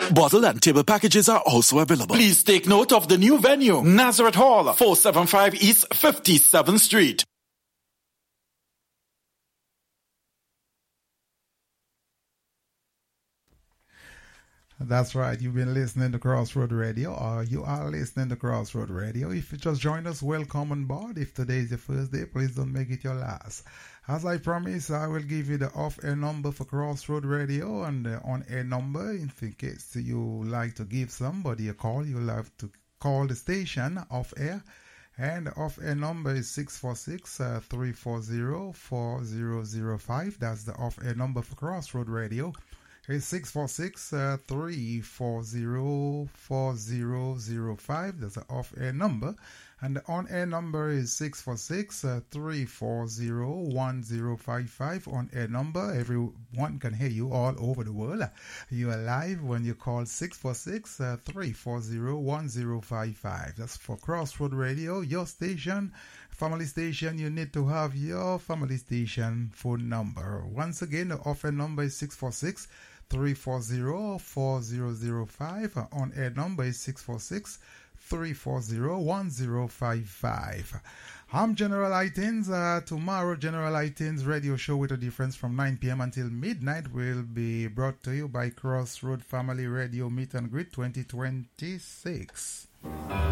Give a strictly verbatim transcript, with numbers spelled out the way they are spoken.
Bottle and table packages are also available. Please take note of the new venue, Nazareth Hall, four seventy-five East fifty-seventh Street. That's right. You've been listening to Crossroad Radio, or you are listening to Crossroad Radio. If you just joined us, welcome on board. If today is your first day, please don't make it your last. As I promised, I will give you the off-air number for Crossroad Radio and the on-air number. In case you like to give somebody a call, you'll have to call the station off-air. And the off-air number is six four six, three four zero, four zero zero five. That's the off-air number for Crossroad Radio. It's six four six, three four zero, four zero zero five. That's the off-air number. And the on-air number is six four six, three four zero, one zero five five. On-air number. Everyone can hear you all over the world. You are live when you call six four six, three four zero, one zero five five. That's for Crossroad Radio, your station, family station. You need to have your family station phone number. Once again, the off-air number is six four six, three four zero, four zero zero five. On-air number is six four six, three four zero, one zero five five. I'm General Itins. Uh, tomorrow, General Itins radio show with a difference from nine p.m. until midnight will be brought to you by Crossroad Family Radio Meet and Greet twenty twenty-six.